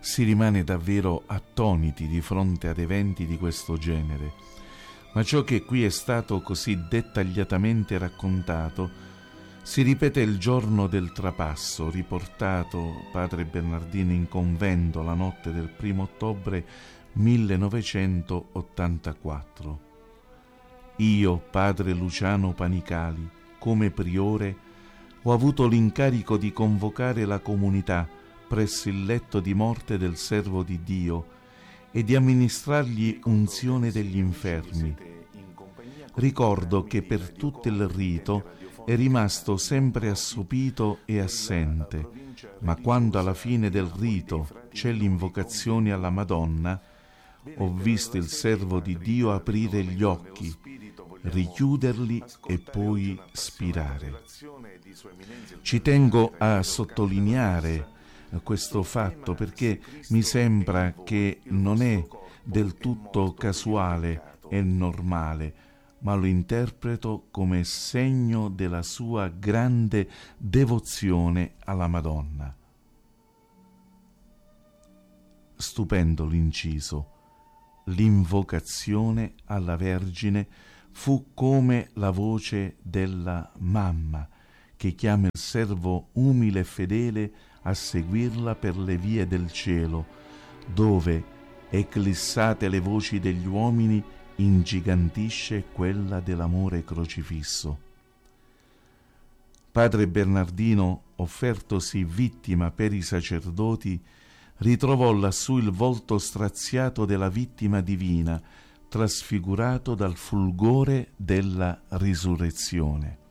Si rimane davvero attoniti di fronte ad eventi di questo genere, ma ciò che qui è stato così dettagliatamente raccontato si ripete il giorno del trapasso, riportato padre Bernardino in convento la notte del 1° ottobre 1984. Io, padre Luciano Panicali, come priore, ho avuto l'incarico di convocare la comunità presso il letto di morte del servo di Dio e di amministrargli unzione degli infermi. Ricordo che per tutto il rito è rimasto sempre assopito e assente, ma quando alla fine del rito c'è l'invocazione alla Madonna, ho visto il servo di Dio aprire gli occhi, richiuderli e poi spirare. Ci tengo a sottolineare questo fatto perché mi sembra che non è del tutto casuale e normale, ma lo interpreto come segno della sua grande devozione alla Madonna. Stupendo l'inciso. L'invocazione alla Vergine fu come la voce della mamma che chiama il servo umile e fedele a seguirla per le vie del cielo, dove, eclissate le voci degli uomini, ingigantisce quella dell'amore crocifisso. Padre Bernardino, offertosi vittima per i sacerdoti, ritrovò lassù il volto straziato della vittima divina, trasfigurato dal fulgore della risurrezione.